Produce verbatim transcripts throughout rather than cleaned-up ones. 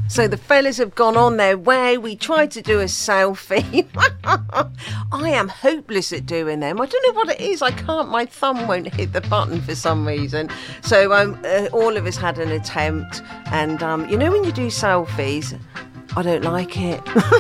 So the fellas have gone on their way. We tried to do a selfie. I am hopeless at doing them. I don't know what it is. I can't. My thumb won't hit the button for some reason. So um, uh, all of us had an attempt. And um, you know when you do selfies, I don't like it.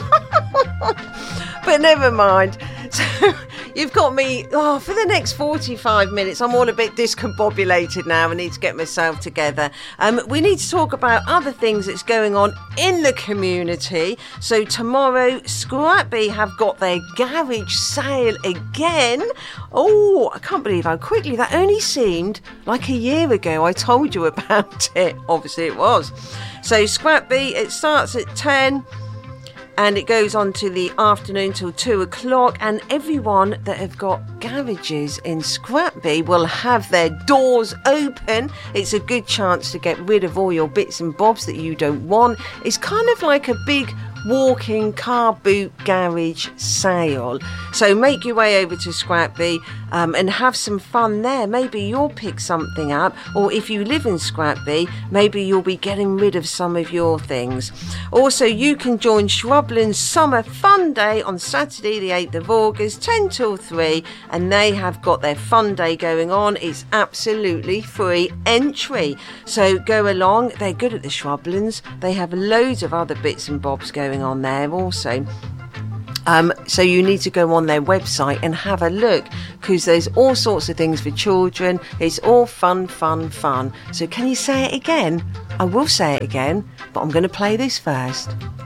But never mind. So you've got me, oh, for the next forty-five minutes, I'm all a bit discombobulated now. I need to get myself together. Um, we need to talk about other things that's going on in the community. So tomorrow, Scrapby have got their garage sale again. Oh, I can't believe how quickly. That only seemed like a year ago I told you about it. Obviously it was. So Scrapby, it starts at ten. And it goes on to the afternoon till two o'clock. And everyone that have got garages in Scrapby will have their doors open. It's a good chance to get rid of all your bits and bobs that you don't want. It's kind of like a big walking car boot garage sale. So make your way over to Scrapby um, and have some fun there. Maybe you'll pick something up, or if you live in Scrapby, maybe you'll be getting rid of some of your things. Also, you can join Shrubland's Summer Fun Day on Saturday the eighth of August, ten till three, and they have got their fun day going on. It's absolutely free entry. So go along. They're good at the Shrublands. They have loads of other bits and bobs going on there also. Um, so you need to go on their website and have a look, because there's all sorts of things for children. It's all fun, fun, fun. So can you say it again? I will say it again, but I'm going to play this first.